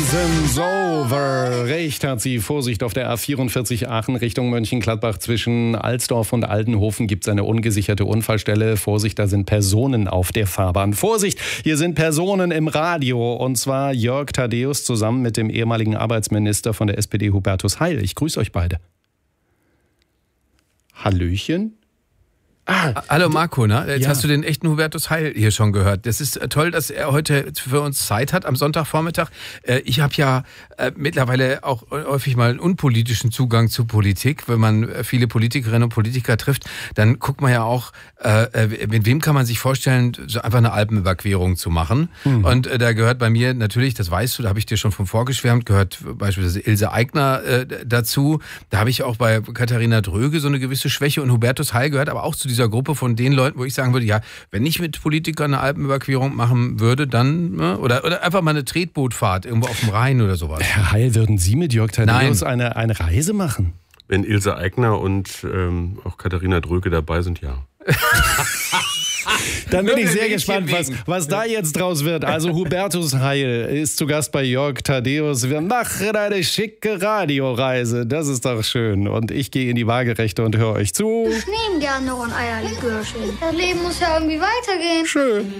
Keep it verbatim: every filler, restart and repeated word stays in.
Season's over. Recht hat sie. Vorsicht, auf der A vierundvierzig Aachen Richtung Mönchengladbach zwischen Alsdorf und Aldenhofen gibt es eine ungesicherte Unfallstelle. Vorsicht, da sind Personen auf der Fahrbahn. Vorsicht, hier sind Personen im Radio. Und zwar Jörg Thaddäus zusammen mit dem ehemaligen Arbeitsminister von der S P D, Hubertus Heil. Ich grüße euch beide. Hallöchen? Ah, Hallo Marco, ne? Jetzt ja. hast du den echten Hubertus Heil hier schon gehört. Das ist toll, dass er heute für uns Zeit hat am Sonntagvormittag. Ich habe ja mittlerweile auch häufig mal einen unpolitischen Zugang zu Politik. Wenn man viele Politikerinnen und Politiker trifft, dann guckt man ja auch, mit wem kann man sich vorstellen, so einfach eine Alpenüberquerung zu machen. Mhm. Und da gehört bei mir natürlich, das weißt du, da habe ich dir schon von vorgeschwärmt, gehört beispielsweise Ilse Aigner dazu. Da habe ich auch bei Katharina Dröge so eine gewisse Schwäche und Hubertus Heil gehört aber auch zu dieser Gruppe von den Leuten, wo ich sagen würde, ja, wenn ich mit Politikern eine Alpenüberquerung machen würde, dann, ne, oder, oder einfach mal eine Tretbootfahrt irgendwo auf dem Rhein oder sowas. Herr Heil, würden Sie mit Jörg Thaddäus eine, eine Reise machen? Wenn Ilse Aigner und ähm, auch Katharina Dröge dabei sind, ja. Dann bin ich sehr gespannt, was, was da jetzt draus wird. Also Hubertus Heil ist zu Gast bei Jörg Thaddäus. Wir machen eine schicke Radioreise. Das ist doch schön. Und ich gehe in die Waagerechte und höre euch zu. Ich nehme gerne noch ein Eierlikörchen. Das Leben muss ja irgendwie weitergehen. Schön.